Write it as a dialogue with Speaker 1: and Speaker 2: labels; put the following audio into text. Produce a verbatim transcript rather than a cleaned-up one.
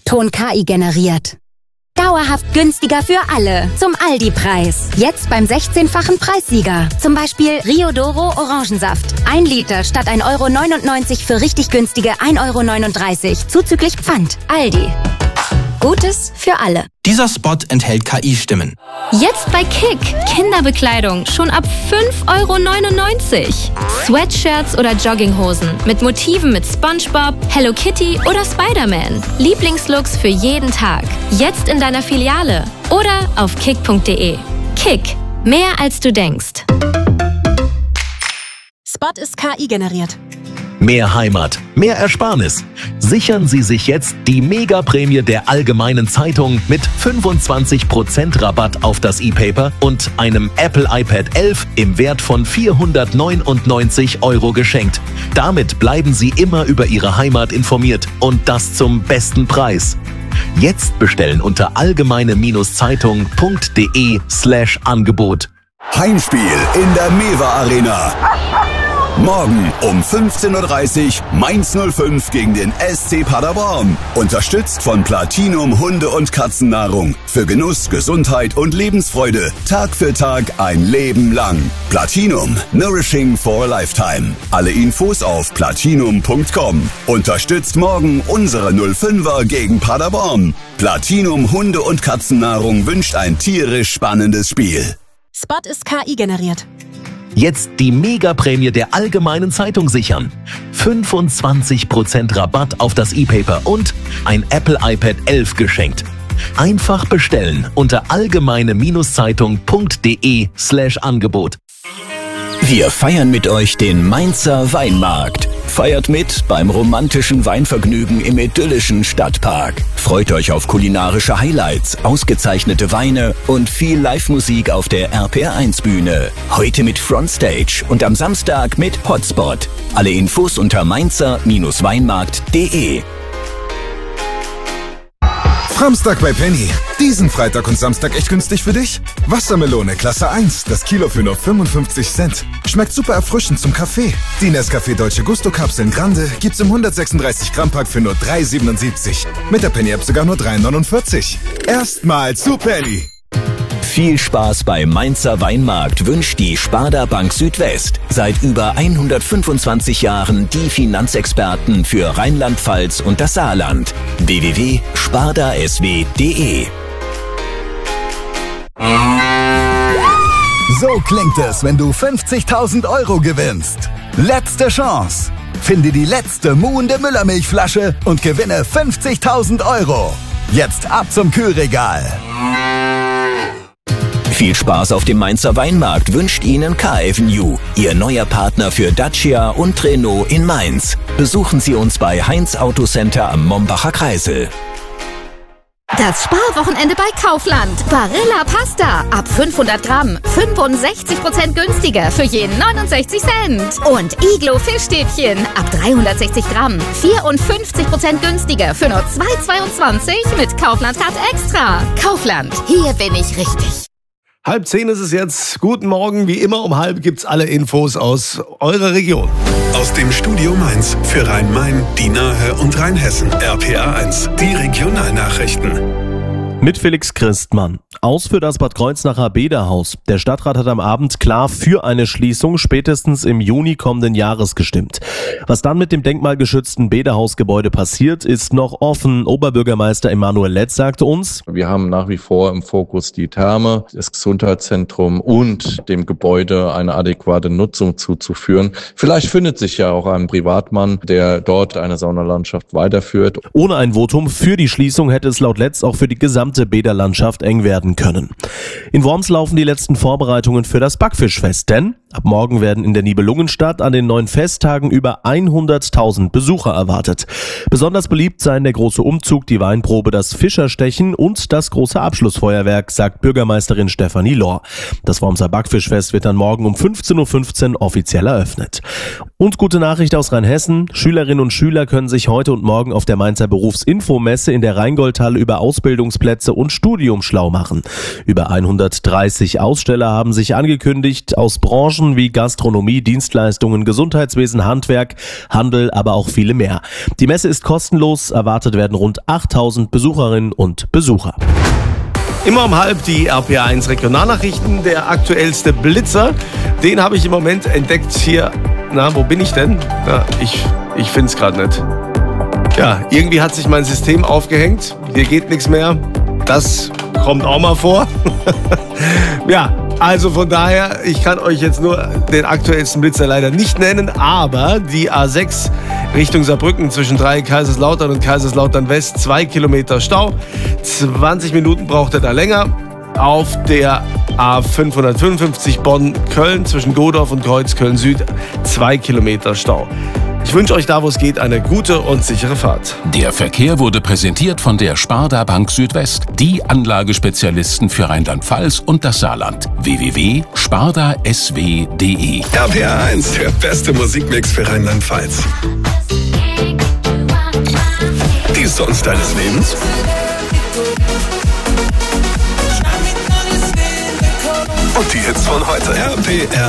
Speaker 1: Ton K I generiert. Dauerhaft günstiger für alle. Zum Aldi-Preis. Jetzt beim sechzehnfachen Preissieger. Zum Beispiel Rio Doro Orangensaft. Ein Liter statt ein Euro neunundneunzig für richtig günstige ein Euro neununddreißig. Zuzüglich Pfand. Aldi. Gutes für alle.
Speaker 2: Dieser Spot enthält K I-Stimmen.
Speaker 3: Jetzt bei Kick. Kinderbekleidung schon ab fünf Euro neunundneunzig. Sweatshirts oder Jogginghosen mit Motiven mit SpongeBob, Hello Kitty oder Spider-Man. Lieblingslooks für jeden Tag. Jetzt in deiner Filiale oder auf kick punkt de. Kick. Mehr als du denkst.
Speaker 1: Spot ist K I generiert.
Speaker 4: Mehr Heimat, mehr Ersparnis. Sichern Sie sich jetzt die Mega-Prämie der Allgemeinen Zeitung mit fünfundzwanzig Prozent Rabatt auf das E-Paper und einem Apple iPad elf im Wert von vierhundertneunundneunzig Euro geschenkt. Damit bleiben Sie immer über Ihre Heimat informiert und das zum besten Preis. Jetzt bestellen unter allgemeine-zeitung punkt de slash Angebot.
Speaker 5: Heimspiel in der Mewa Arena. Morgen um fünfzehn Uhr dreißig Mainz null fünf gegen den S C Paderborn. Unterstützt von Platinum Hunde- und Katzennahrung. Für Genuss, Gesundheit und Lebensfreude. Tag für Tag ein Leben lang. Platinum. Nourishing for a Lifetime. Alle Infos auf platinum punkt com. Unterstützt morgen unsere null fünfer gegen Paderborn. Platinum Hunde- und Katzennahrung wünscht ein tierisch spannendes Spiel.
Speaker 1: Spot ist K I generiert.
Speaker 4: Jetzt die Mega-Prämie der Allgemeinen Zeitung sichern. fünfundzwanzig Prozent Rabatt auf das E-Paper und ein Apple iPad elf geschenkt. Einfach bestellen unter allgemeine-zeitung punkt de slash Angebot.
Speaker 6: Wir feiern mit euch den Mainzer Weinmarkt. Feiert mit beim romantischen Weinvergnügen im idyllischen Stadtpark. Freut euch auf kulinarische Highlights, ausgezeichnete Weine und viel Live-Musik auf der R P R eins Bühne. Heute mit Frontstage und am Samstag mit Hotspot. Alle Infos unter mainzer-weinmarkt punkt de.
Speaker 7: Samstag bei Penny. Diesen Freitag und Samstag echt günstig für dich? Wassermelone Klasse eins, das Kilo für nur fünfundfünfzig Cent. Schmeckt super erfrischend zum Kaffee. Die Nescafé Dolce Gusto Kapseln Grande gibt's im hundertsechsunddreißig Gramm Pack für nur drei siebenundsiebzig. Mit der Penny App sogar nur drei neunundvierzig. Erstmal zu Penny.
Speaker 6: Viel Spaß beim Mainzer Weinmarkt wünscht die Sparda Bank Südwest. Seit über hundertfünfundzwanzig Jahren die Finanzexperten für Rheinland-Pfalz und das Saarland. w w w punkt sparda s w punkt de.
Speaker 8: So klingt es, wenn du fünfzigtausend Euro gewinnst. Letzte Chance. Finde die letzte muhende Müllermilchflasche und gewinne fünfzigtausend Euro. Jetzt ab zum Kühlregal.
Speaker 6: Viel Spaß auf dem Mainzer Weinmarkt wünscht Ihnen Car-Avenue, Ihr neuer Partner für Dacia und Renault in Mainz. Besuchen Sie uns bei Heinz Autocenter am Mombacher Kreisel.
Speaker 3: Das Sparwochenende bei Kaufland. Barilla Pasta ab fünfhundert Gramm. fünfundsechzig Prozent günstiger für jeden neunundsechzig Cent. Und Iglo Fischstäbchen ab dreihundertsechzig Gramm. vierundfünfzig Prozent günstiger für nur zwei Euro zweiundzwanzig mit Kaufland-Card Extra. Kaufland, hier bin ich richtig.
Speaker 9: Halb zehn ist es jetzt. Guten Morgen. Wie immer um halb gibt's alle Infos aus eurer Region.
Speaker 10: Aus dem Studio Mainz für Rhein-Main, die Nahe und Rheinhessen. R P R eins, die Regionalnachrichten.
Speaker 11: Mit Felix Christmann. Aus für das Bad Kreuznacher Bäderhaus. Der Stadtrat hat am Abend klar für eine Schließung spätestens im Juni kommenden Jahres gestimmt. Was dann mit dem denkmalgeschützten Bäderhausgebäude passiert, ist noch offen. Oberbürgermeister Emanuel Letz sagte uns:
Speaker 12: Wir haben nach wie vor im Fokus die Therme, das Gesundheitszentrum und dem Gebäude eine adäquate Nutzung zuzuführen. Vielleicht findet sich ja auch ein Privatmann, der dort eine Saunalandschaft weiterführt.
Speaker 11: Ohne ein Votum für die Schließung hätte es laut Letz auch für die gesamte Bäderlandschaft eng werden können. In Worms laufen die letzten Vorbereitungen für das Backfischfest, denn ab morgen werden in der Nibelungenstadt an den neun Festtagen über hunderttausend Besucher erwartet. Besonders beliebt seien der große Umzug, die Weinprobe, das Fischerstechen und das große Abschlussfeuerwerk, sagt Bürgermeisterin Stefanie Lohr. Das Wormser Backfischfest wird dann morgen um fünfzehn Uhr fünfzehn offiziell eröffnet. Und gute Nachricht aus Rheinhessen: Schülerinnen und Schüler können sich heute und morgen auf der Mainzer Berufsinfomesse in der Rheingoldhalle über Ausbildungsplätze Arbeitsplätze und Studium schlau machen. Über hundertdreißig Aussteller haben sich angekündigt aus Branchen wie Gastronomie, Dienstleistungen, Gesundheitswesen, Handwerk, Handel, aber auch viele mehr. Die Messe ist kostenlos, erwartet werden rund achttausend Besucherinnen und Besucher.
Speaker 9: Immer um halb die R P A eins Regionalnachrichten, der aktuellste Blitzer, den habe ich im Moment entdeckt hier. Na, wo bin ich denn? Na, ich ich finde es gerade nicht. Ja, irgendwie hat sich mein System aufgehängt, hier geht nichts mehr. Das kommt auch mal vor. Ja, also von daher, ich kann euch jetzt nur den aktuellsten Blitzer leider nicht nennen, aber die A sechs Richtung Saarbrücken zwischen drei Kaiserslautern und Kaiserslautern West, zwei Kilometer Stau. zwanzig Minuten braucht er da länger. Auf der A fünfhundertfünfundfünfzig Bonn-Köln zwischen Godorf und Kreuz Köln-Süd, zwei Kilometer Stau. Ich wünsche euch da, wo es geht, eine gute und sichere Fahrt.
Speaker 13: Der Verkehr wurde präsentiert von der Sparda Bank Südwest, die Anlagespezialisten für Rheinland-Pfalz und das Saarland. w w w punkt sparda s w punkt d e.
Speaker 10: R P A eins, der beste Musikmix für Rheinland-Pfalz. Die Songs deines Lebens? Und die Hits von heute. R P R